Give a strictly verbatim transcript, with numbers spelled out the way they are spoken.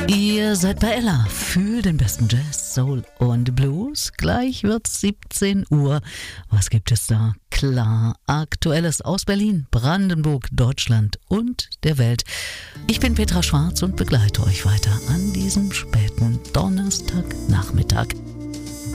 Ihr seid bei Ella für den besten Jazz, Soul und Blues. Gleich wird's siebzehn Uhr. Was gibt es da? Klar, Aktuelles aus Berlin, Brandenburg, Deutschland und der Welt. Ich bin Petra Schwarz und begleite euch weiter an diesem späten Donnerstagnachmittag.